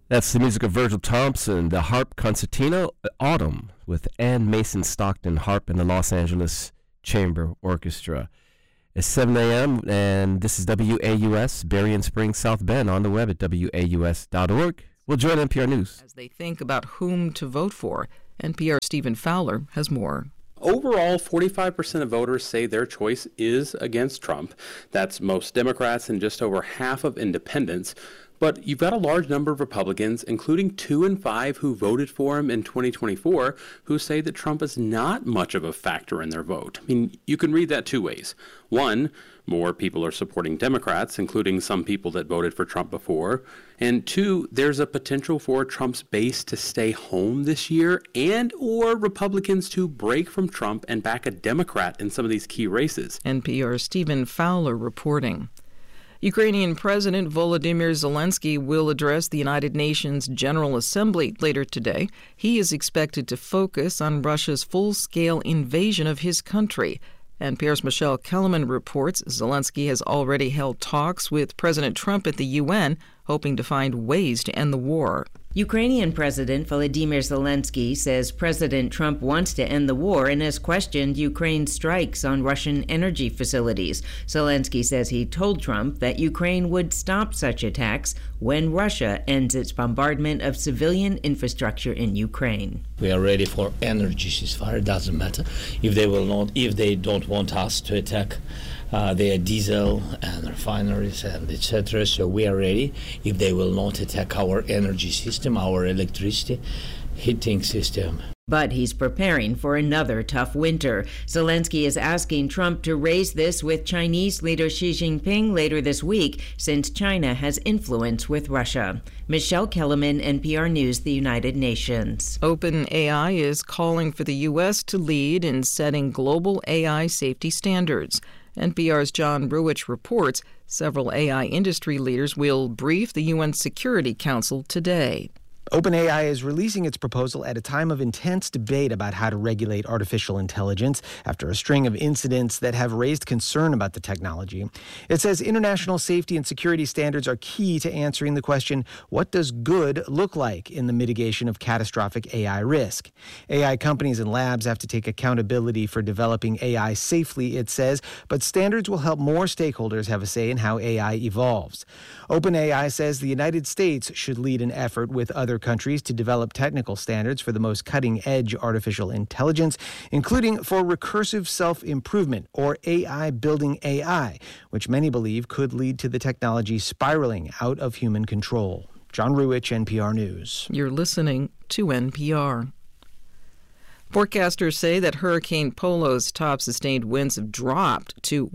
That's the music of Virgil Thompson, the harp concertina Autumn with Ann Mason Stockton harp and the Los Angeles Chamber Orchestra. It's 7 a.m. and this is WAUS, Berrien Springs, South Bend, on the web at waus.org. We'll join NPR News. As they think about whom to vote for, NPR Stephen Fowler has more. Overall, 45% of voters say their choice is against Trump. That's most Democrats and just over half of independents. But you've got a large number of Republicans, including 2 in 5 who voted for him in 2024, who say that Trump is not much of a factor in their vote. I mean, you can read that two ways. One, more people are supporting Democrats, including some people that voted for Trump before. And two, there's a potential for Trump's base to stay home this year and or Republicans to break from Trump and back a Democrat in some of these key races. NPR's Stephen Fowler reporting. Ukrainian President Volodymyr Zelensky will address the United Nations General Assembly later today. He is expected to focus on Russia's full-scale invasion of his country. NPR's Michelle Kellerman reports Zelensky has already held talks with President Trump at the UN, hoping to find ways to end the war. Ukrainian President Volodymyr Zelensky says President Trump wants to end the war and has questioned Ukraine's strikes on Russian energy facilities. Zelensky says he told Trump that Ukraine would stop such attacks when Russia ends its bombardment of civilian infrastructure in Ukraine. We are ready for energy ceasefire. It doesn't matter if they don't want us to attack their diesel and refineries and etc. So we are ready if they will not attack our energy system, our electricity heating system. But he's preparing for another tough winter. Zelensky is asking Trump to raise this with Chinese leader Xi Jinping later this week, since China has influence with Russia. Michelle Kellerman, NPR News, the United Nations. OpenAI is calling for the U.S. to lead in setting global AI safety standards. NPR's John Ruwitch reports several AI industry leaders will brief the UN Security Council today. OpenAI is releasing its proposal at a time of intense debate about how to regulate artificial intelligence after a string of incidents that have raised concern about the technology. It says international safety and security standards are key to answering the question, what does good look like in the mitigation of catastrophic AI risk? AI companies and labs have to take accountability for developing AI safely, it says, but standards will help more stakeholders have a say in how AI evolves. OpenAI says the United States should lead an effort with other countries to develop technical standards for the most cutting-edge artificial intelligence, including for recursive self-improvement, or AI building AI, which many believe could lead to the technology spiraling out of human control. John Ruwitch, NPR News. You're listening to NPR. Forecasters say that Hurricane Polo's top sustained winds have dropped to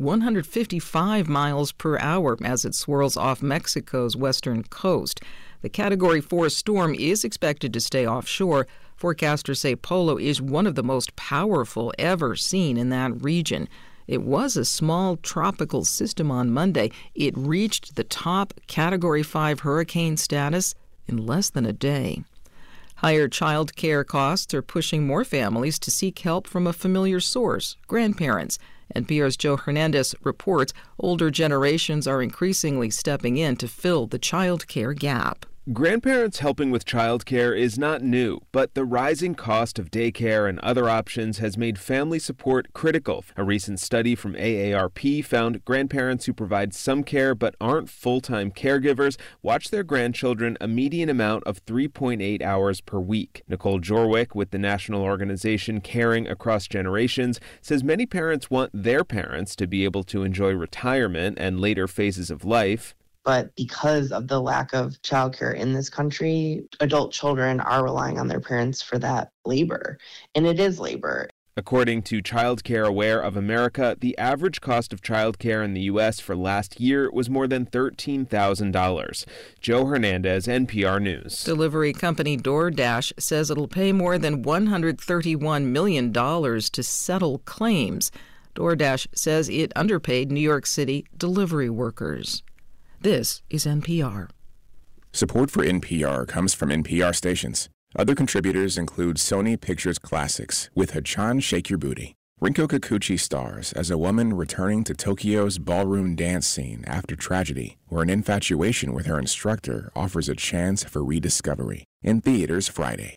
155 miles per hour as it swirls off Mexico's western coast. The Category 4 storm is expected to stay offshore. Forecasters say Polo is one of the most powerful ever seen in that region. It was a small tropical system on Monday. It reached the top Category 5 hurricane status in less than a day. Higher child care costs are pushing more families to seek help from a familiar source, grandparents. NPR's Joe Hernandez reports older generations are increasingly stepping in to fill the child care gap. Grandparents helping with childcare is not new, but the rising cost of daycare and other options has made family support critical. A recent study from AARP found grandparents who provide some care but aren't full-time caregivers watch their grandchildren a median amount of 3.8 hours per week. Nicole Jorwick with the national organization Caring Across Generations says many parents want their parents to be able to enjoy retirement and later phases of life. But because of the lack of childcare in this country, adult children are relying on their parents for that labor. And it is labor. According to Child Care Aware of America, the average cost of childcare in the U.S. for last year was more than $13,000. Joe Hernandez, NPR News. Delivery company DoorDash says it'll pay more than $131 million to settle claims. DoorDash says it underpaid New York City delivery workers. This is NPR. Support for NPR comes from NPR stations. Other contributors include Sony Pictures Classics with Hachan Shake Your Booty, Rinko Kikuchi stars as a woman returning to Tokyo's ballroom dance scene after tragedy, where an infatuation with her instructor offers a chance for rediscovery. In theaters Friday.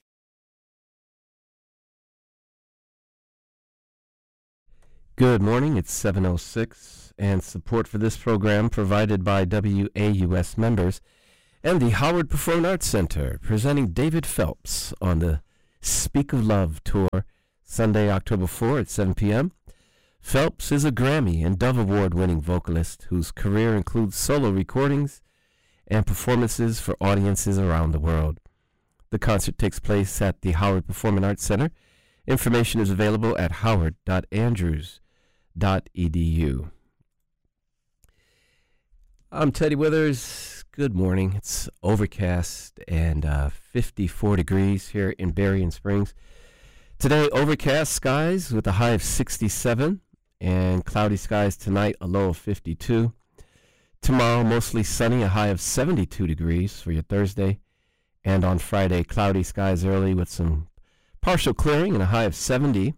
Good morning, it's 7:06, and support for this program provided by WAUS members and the Howard Performing Arts Center, presenting David Phelps on the Speak of Love tour, Sunday, October 4 at 7 p.m. Phelps is a Grammy and Dove Award-winning vocalist whose career includes solo recordings and performances for audiences around the world. The concert takes place at the Howard Performing Arts Center. Information is available at howard.andrews.edu. I'm Teddy Withers. Good morning. It's overcast and 54 degrees here in Berrien Springs. Today, overcast skies with a high of 67 and cloudy skies tonight, a low of 52. Tomorrow, mostly sunny, a high of 72 degrees for your Thursday. And on Friday, cloudy skies early with some partial clearing and a high of 70.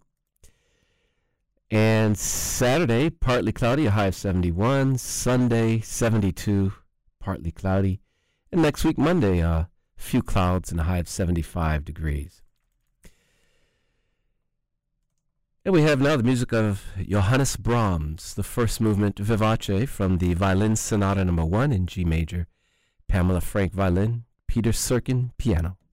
And Saturday, partly cloudy, a high of 71. Sunday, 72, partly cloudy. And next week, Monday, a few clouds and a high of 75 degrees. And we have now the music of Johannes Brahms, the first movement Vivace from the Violin Sonata No. 1 in G major, Pamela Frank violin, Peter Serkin piano.